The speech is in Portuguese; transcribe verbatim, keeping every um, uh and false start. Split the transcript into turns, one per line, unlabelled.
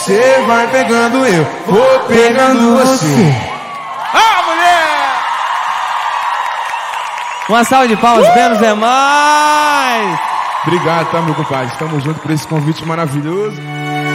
Você vai pegando, eu vou pegando você.
Ah, mulher! Uma salva de palmas, uh! menos é mais!
Obrigado, tá, meu compadre? Estamos juntos por esse convite maravilhoso.